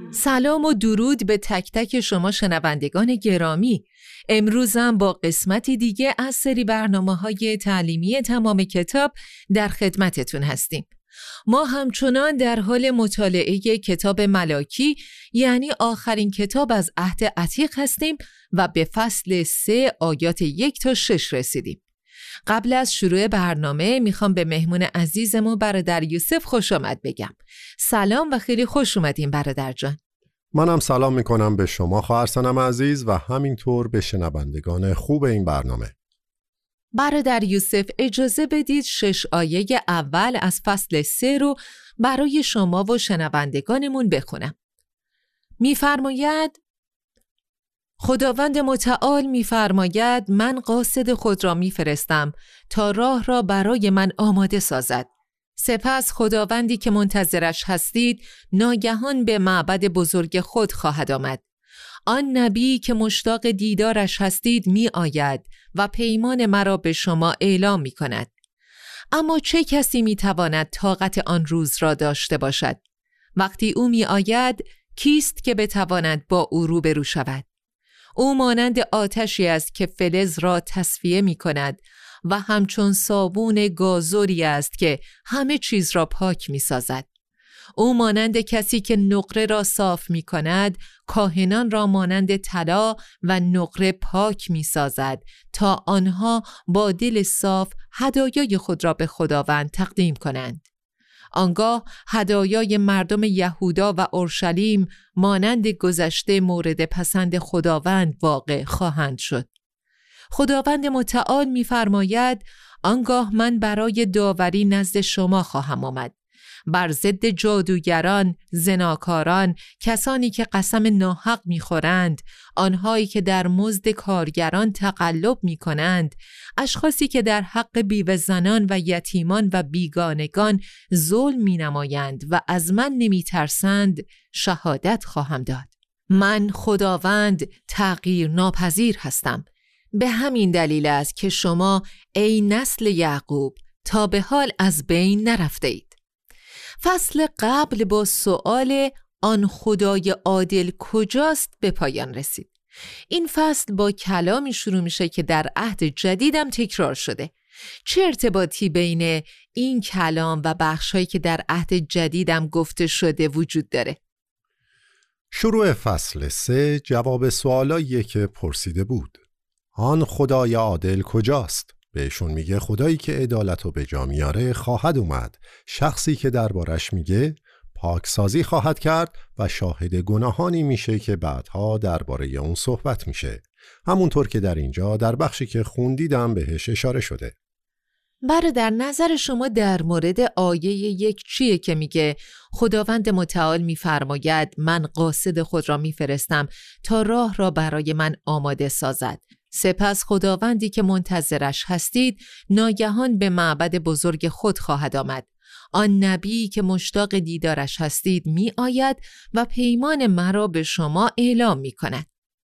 سلام و درود به تک تک شما شنوندگان گرامی. امروزم با قسمتی دیگه از سری برنامه‌های تعلیمی تمام کتاب در خدمتتون هستیم. ما همچنان در حال مطالعه کتاب ملاکی، یعنی آخرین کتاب از عهد عتیق هستیم و به فصل 3 آیات 1 تا 6 رسیدیم. قبل از شروع برنامه میخوام به مهمون عزیزمون برادر یوسف خوش آمد بگم. سلام و خیلی خوش اومدین برادر جان. منم سلام میکنم به شما خواهر سنم عزیز و همینطور به شنوندگان خوب این برنامه. برادر یوسف اجازه بدید 6 آیه اول از فصل 3 رو برای شما و شنوندگانمون بخونم. میفرماید: خداوند متعال میفرماید من قاصد خود را میفرستم تا راه را برای من آماده سازد. سپس خداوندی که منتظرش هستید ناگهان به معبد بزرگ خود خواهد آمد. آن نبی که مشتاق دیدارش هستید می آید و پیمان مرا به شما اعلام می کند. اما چه کسی می تواند طاقت آن روز را داشته باشد؟ وقتی او می آید کیست که بتواند با او روبرو شود؟ او مانند آتشی است که فلز را تصفیه می کند و همچون صابون گازوری است که همه چیز را پاک می سازد. او مانند کسی که نقره را صاف می کند، کاهنان را مانند طلا و نقره پاک می سازد تا آنها با دل صاف هدایای خود را به خداوند تقدیم کنند. آنگاه هدایای مردم یهودا و اورشلیم مانند گذشته مورد پسند خداوند واقع خواهند شد. خداوند متعال می‌فرماید آنگاه من برای داوری نزد شما خواهم آمد. بر ضد جادوگران، زناکاران، کسانی که قسم ناحق می‌خورند، آنهایی که در مزد کارگران تقلب می‌کنند، اشخاصی که در حق بیوه زنان و یتیمان و بیگانگان ظلم می‌نمایند و از من نمی‌ترسند، شهادت خواهم داد. من خداوند تغییر ناپذیر هستم. به همین دلیل است که شما ای نسل یعقوب تا به حال از بین نرفته اید. فصل قبل با سؤال آن خدای عادل کجاست به پایان رسید. این فصل با کلامی شروع میشه که در عهد جدیدم تکرار شده. چه ارتباطی بین این کلام و بخشایی که در عهد جدیدم گفته شده وجود داره؟ شروع فصل 3 جواب سوالاییه که پرسیده بود. آن خدای عادل کجاست؟ بهشون میگه خدایی که عدالت رو به جا میاره خواهد اومد. شخصی که دربارش میگه پاکسازی خواهد کرد و شاهد گناهانی میشه که بعدها درباره اون صحبت میشه. همونطور که در اینجا در بخشی که خوندیدم بهش اشاره شده. در نظر شما در مورد آیه 1 چیه که میگه خداوند متعال میفرماید من قاصد خود را میفرستم تا راه را برای من آماده سازد؟ سپس خداوندی که منتظرش هستید ناگهان به معبد بزرگ خود خواهد آمد. آن نبی که مشتاق دیدارش هستید می آید و پیمان مرا به شما اعلام می کند.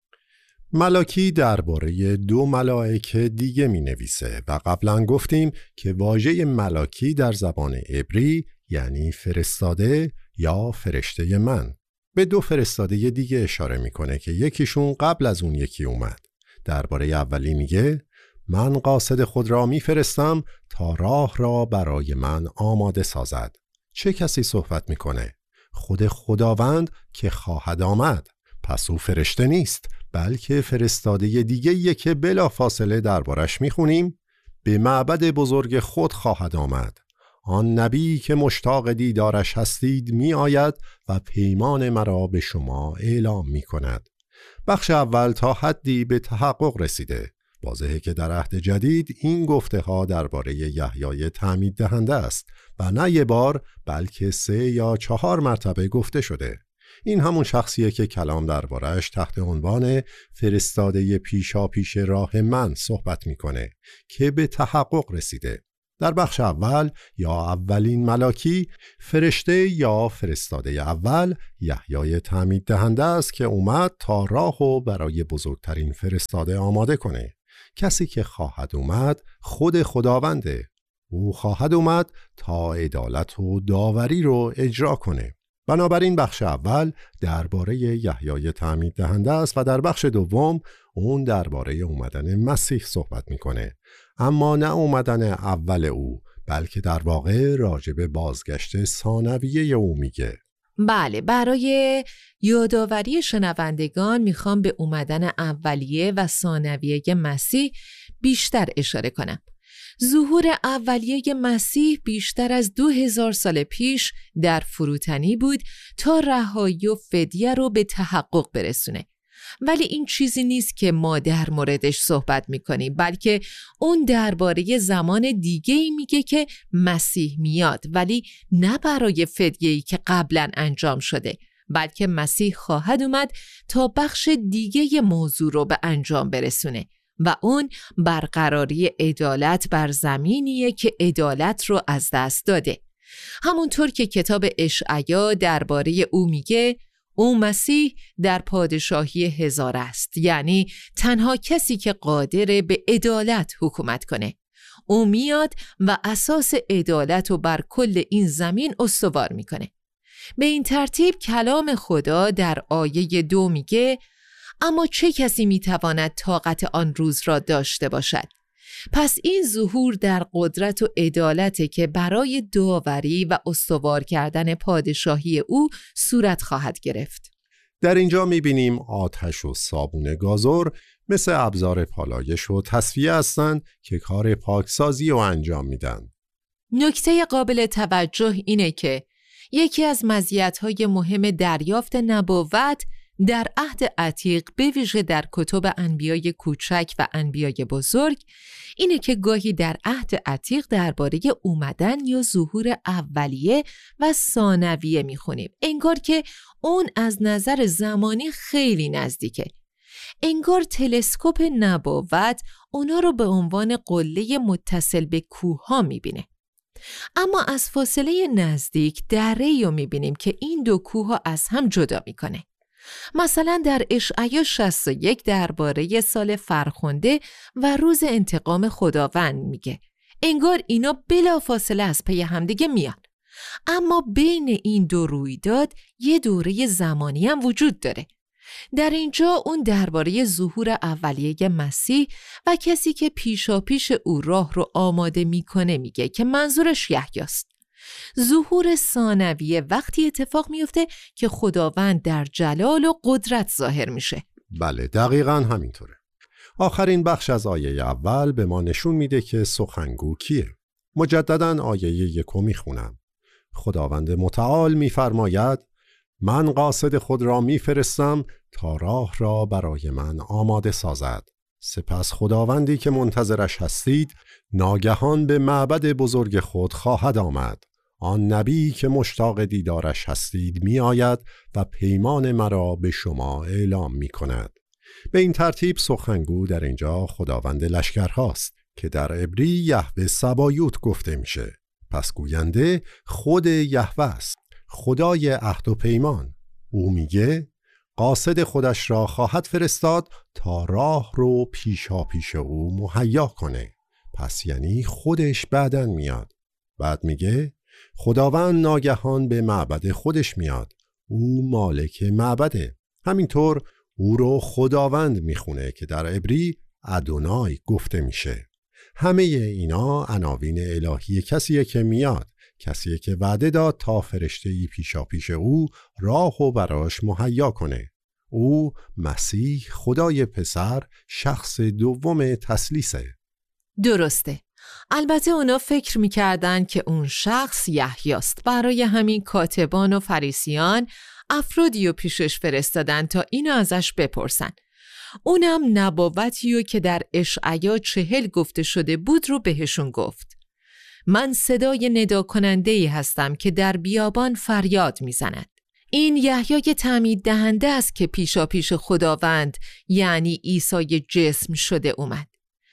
ملاکی درباره 2 ملائکه دیگه می نویسه و قبلا گفتیم که واژه ملاکی در زبان عبری یعنی فرستاده یا فرشته من. به 2 فرستاده دیگه اشاره میکنه که یکیشون قبل از اون یکی اومد. درباره اولی میگه من قاصد خود را میفرستم تا راه را برای من آماده سازد. چه کسی صحبت میکنه؟ خود خداوند که خواهد آمد. پس او فرشته نیست بلکه فرستاده دیگه‌ایه که بلا فاصله دربارش میخونیم به معبد بزرگ خود خواهد آمد. آن نبی که مشتاق دیدارش هستید می آید و پیمان مرا به شما اعلام می کند. بخش اول تا حدی به تحقق رسیده. واضحه که در عهد جدید این گفته ها درباره یحیای تعمید دهنده است و نه یه بار بلکه 3 یا 4 مرتبه گفته شده. این همون شخصیه که کلام درباره‌اش تحت عنوان فرستاده پیشا پیش راه من صحبت میکنه که به تحقق رسیده. در بخش اول یا اولین ملاکی فرشته یا فرستاده اول یحیای تعمید دهنده است که اومد تا راهو برای بزرگترین فرستاده آماده کنه. کسی که خواهد اومد خود خداونده. او خواهد اومد تا عدالت و داوری رو اجرا کنه. بنابراین بخش اول درباره یحیای تعمید دهنده است و در بخش دوم اون درباره اومدن مسیح صحبت میکنه، اما نه اومدن اول او، بلکه در واقع راجع به بازگشت ثانویه او میگه. بله، برای یادآوری شنوندگان میخوام به اومدن اولیه و ثانویه مسیح بیشتر اشاره کنم. ظهور اولیه مسیح بیشتر از 2000 سال پیش در فروتنی بود تا رهایی و فدیه رو به تحقق برسونه. ولی این چیزی نیست که ما در موردش صحبت میکنیم، بلکه اون درباره زمان دیگه‌ای میگه که مسیح میاد، ولی نه برای فدیه‌ای که قبلا انجام شده، بلکه مسیح خواهد اومد تا بخش دیگه موضوع رو به انجام برسونه و اون برقراری عدالت بر زمینیه که عدالت رو از دست داده. همونطور که کتاب اشعیا درباره او میگه، او مسیح در پادشاهی هزار است، یعنی تنها کسی که قادر به عدالت حکومت کنه. او میاد و اساس عدالت رو بر کل این زمین استوار میکنه. به این ترتیب کلام خدا در آیه 2 میگه اما چه کسی میتواند طاقت آن روز را داشته باشد؟ پس این ظهور در قدرت و عدالت که برای داوری و استوار کردن پادشاهی او صورت خواهد گرفت. در اینجا میبینیم آتش و صابون گازور مثل ابزار پالایش و تصفیه هستند که کار پاکسازی رو انجام میدن. نکته قابل توجه اینه که یکی از مزیت‌های مهم دریافت نبوت در عهد عتیق، به ویژه در کتب انبیای کوچک و انبیای بزرگ، اینه که گاهی در عهد عتیق درباره اومدن یا ظهور اولیه و ثانویه میخونیم، انگار که اون از نظر زمانی خیلی نزدیکه. انگار تلسکوپ نبوت اونا رو به عنوان قله متصل به کوه‌ها میبینه. اما از فاصله نزدیک دره‌ای رو میبینیم که این دو کوه از هم جدا میکنه. مثلا در اشعیا 61 درباره سال فرخنده و روز انتقام خداوند میگه. انگار اینا بلافاصله از پی همدیگه میان. اما بین این دو رویداد یه دوره زمانی هم وجود داره. در اینجا اون درباره ظهور اولیه مسیح و کسی که پیشاپیش او راه رو آماده میکنه میگه که منظورش یحیاست. ظهور ثانویه وقتی اتفاق میفته که خداوند در جلال و قدرت ظاهر میشه. بله، دقیقاً همینطوره. آخرین بخش از آیه اول به ما نشون میده که سخنگو کیه. مجدداً آیه 1 میخونم. خداوند متعال میفرماید من قاصد خود را میفرستم تا راه را برای من آماده سازد. سپس خداوندی که منتظرش هستید ناگهان به معبد بزرگ خود خواهد آمد. آن نبی که مشتاق دیدارش هستید می آید و پیمان مرا به شما اعلام می کند. به این ترتیب سخنگو در اینجا خداوند لشکرهاست که در عبری یهوه سبایوت گفته میشه. پس گوینده خود یهوه است، خدای عهد و پیمان. او میگه قاصد خودش را خواهد فرستاد تا راه رو پیش او مهیا کنه. پس یعنی خودش بعدن میاد. بعد میگه خداوند ناگهان به معبد خودش میاد. او مالک معبده. همینطور او رو خداوند میخونه که در عبری ادونای گفته میشه. همه اینا عناوین الهی کسیه که میاد، کسیه که وعده داد تا فرشته‌ای پیش او راه و براش مهیا کنه. او مسیح خدای پسر، شخص دوم تثلیثه. درسته. البته اونا فکر میکردن که اون شخص یحیاست. برای همین کاتبان و فریسیان افرادی رو پیشش فرستادن تا اینو ازش بپرسن. اونم نبوتیو که در اشعیا 40 گفته شده بود رو بهشون گفت. من صدای ندا کننده‌ای هستم که در بیابان فریاد میزند. این یحیای تعمید دهنده است که پیش خداوند یعنی عیسی جسم شده اومد.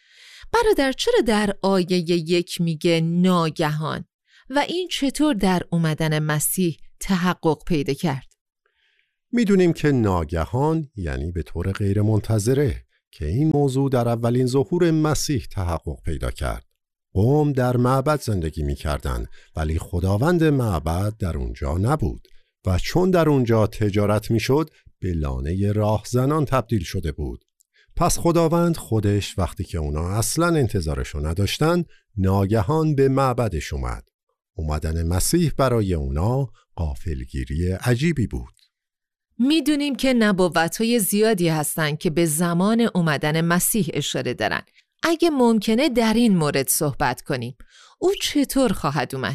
برادر، چرا در آیه 1 میگه ناگهان و این چطور در اومدن مسیح تحقق پیدا کرد؟ میدونیم که ناگهان یعنی به طور غیر منتظره که این موضوع در اولین ظهور مسیح تحقق پیدا کرد. قوم در معبد زندگی میکردن ولی خداوند معبد در اونجا نبود. و چون در اونجا تجارت میشد به لانه راهزنان تبدیل شده بود. پس خداوند خودش وقتی که اونا اصلا انتظارشو نداشتن ناگهان به معبدش اومد. اومدن مسیح برای اونا غافلگیری عجیبی بود. میدونیم که نبوت‌های زیادی هستن که به زمان اومدن مسیح اشاره دارن. اگه ممکنه در این مورد صحبت کنیم، او چطور خواهد اومد؟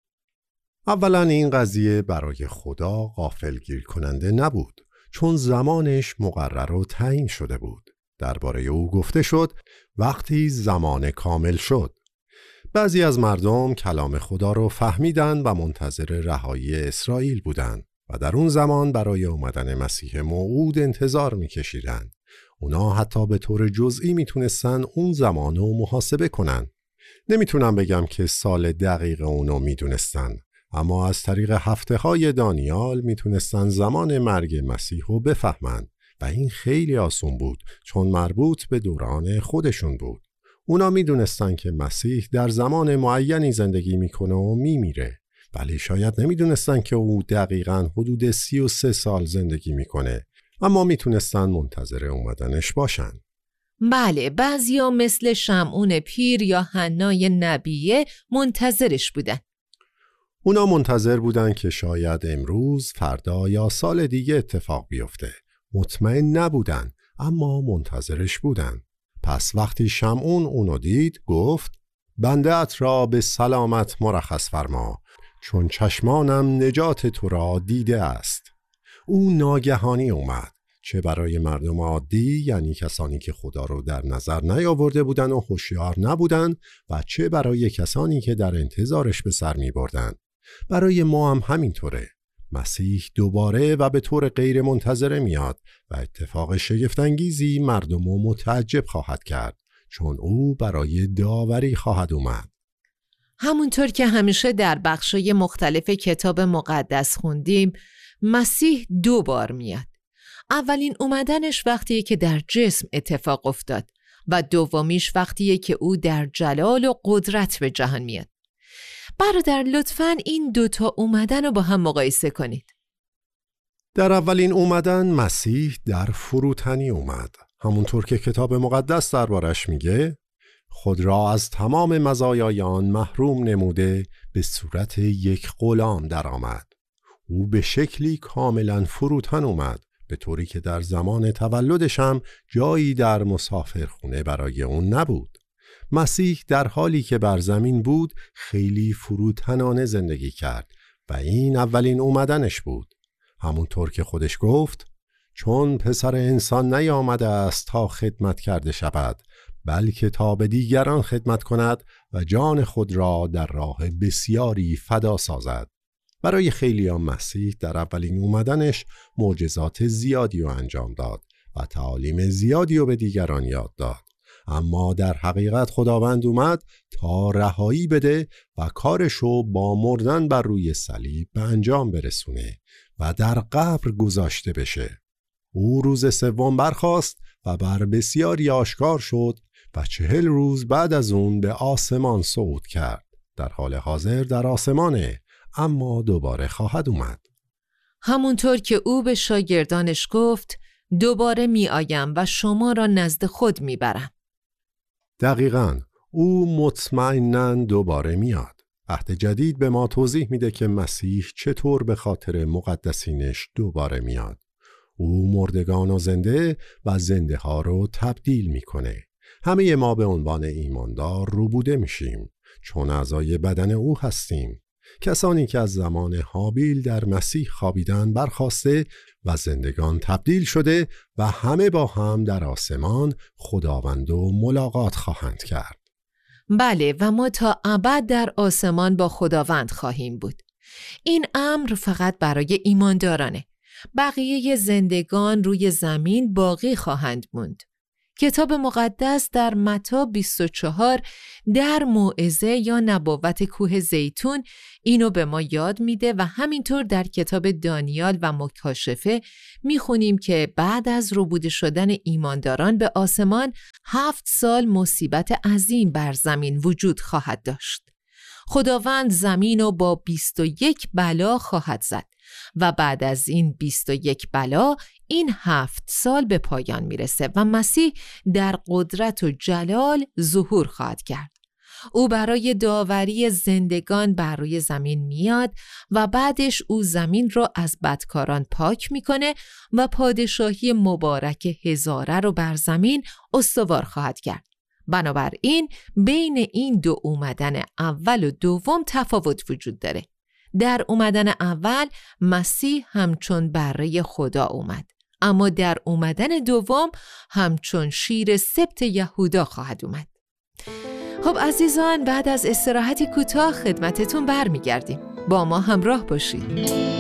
اولا این قضیه برای خدا غافلگیر کننده نبود، چون زمانش مقرر و تعیین شده بود. درباره او گفته شد وقتی زمان کامل شد. بعضی از مردم کلام خدا رو فهمیدن و منتظر رهایی اسرائیل بودند و در اون زمان برای اومدن مسیح موعود انتظار می‌کشیدن. اونا حتی به طور جزئی میتونستن اون زمان رو محاسبه کنن. نمیتونم بگم که سال دقیق اونو میدونستن، اما از طریق هفته‌های دانیال میتونستن زمان مرگ مسیح رو بفهمن و این خیلی آسون بود چون مربوط به دوران خودشون بود. اونا میدونستن که مسیح در زمان معینی زندگی میکنه و میمیره، ولی شاید نمیدونستن که او دقیقاً حدود 33 سال زندگی میکنه، اما میتونستن منتظر اومدنش باشن. بله، بعضیا مثل شمعون پیر یا حنای نبیه منتظرش بودن. اونا منتظر بودن که شاید امروز، فردا یا سال دیگه اتفاق بیفته. مطمئن نبودن، اما منتظرش بودن. پس وقتی شمعون اونو دید گفت بنده‌ات را به سلامت مرخص فرما، چون چشمانم نجات تو را دیده است. او ناگهانی اومد، چه برای مردم عادی، یعنی کسانی که خدا رو در نظر نیاورده بودن و هوشیار نبودن، و چه برای کسانی که در انتظارش به سر می بردن. برای ما هم همینطوره. مسیح دوباره و به طور غیر منتظره میاد و اتفاق شگفت‌انگیزی مردم رو متعجب خواهد کرد، چون او برای داوری خواهد اومد. همونطور که همیشه در بخشای مختلف کتاب مقدس خوندیم، مسیح 2 بار میاد. اولین اومدنش وقتیه که در جسم اتفاق افتاد و دومیش وقتیه که او در جلال و قدرت به جهان میاد. برادر لطفاً این 2 تا اومدن رو با هم مقایسه کنید. در اولین اومدن مسیح در فروتنی اومد، همونطور که کتاب مقدس دربارش میگه خود را از تمام مزایای آن محروم نموده به صورت یک غلام درآمد. او به شکلی کاملا فروتن اومد، به طوری که در زمان تولدش هم جایی در مسافرخونه برای اون نبود. مسیح در حالی که بر زمین بود خیلی فروتنانه زندگی کرد و این اولین اومدنش بود. همونطور که خودش گفت چون پسر انسان نیامده است تا خدمت کرده شود، بلکه تا به دیگران خدمت کند و جان خود را در راه بسیاری فدا سازد. برای خیلیان مسیح در اولین اومدنش معجزات زیادی رو انجام داد و تعالیم زیادی رو به دیگران یاد داد، اما در حقیقت خداوند اومد تا رهایی بده و کارشو با مردن بر روی صلیب به انجام برسونه و در قبر گذاشته بشه. او روز سوم برخاست و بر بسیاری آشکار شد و 40 روز بعد از اون به آسمان صعود کرد. در حال حاضر در آسمانه، اما دوباره خواهد اومد. همونطور که او به شاگردانش گفت دوباره می آیم و شما را نزد خود می برم. دقیقاً، او مطمئناً دوباره میاد. عهد جدید به ما توضیح میده که مسیح چطور به خاطر مقدسینش دوباره میاد. او مردگان و زنده و زنده ها رو تبدیل میکنه. همه ما به عنوان ایماندار روبوده میشیم، چون اعضای بدن او هستیم. کسانی که از زمان هابیل در مسیح خوابیدن برخاسته و زندگان تبدیل شده و همه با هم در آسمان خداوند و ملاقات خواهند کرد. بله، و ما تا ابد در آسمان با خداوند خواهیم بود. این امر فقط برای ایماندارانه. بقیه زندگان روی زمین باقی خواهند موند. کتاب مقدس در متی 24 در موعظه یا نبوت کوه زیتون اینو به ما یاد میده و همینطور در کتاب دانیال و مکاشفه میخونیم که بعد از ربوده شدن ایمانداران به آسمان 7 سال مصیبت عظیم بر زمین وجود خواهد داشت. خداوند زمین رو با 21 بلا خواهد زد و بعد از این 21 بلا این 7 سال به پایان میرسه و مسیح در قدرت و جلال ظهور خواهد کرد. او برای داوری زندگان بر روی زمین میاد و بعدش او زمین رو از بدکاران پاک میکنه و پادشاهی مبارک هزاره رو بر زمین استوار خواهد کرد. بنابراین بین این دو اومدن اول و دوم تفاوت وجود داره. در اومدن اول مسیح همچون بره خدا اومد، اما در اومدن دوم همچون شیر سبط یهودا خواهد اومد. خب عزیزان، بعد از استراحتی کوتاه خدمتتون برمیگردیم. با ما همراه باشید.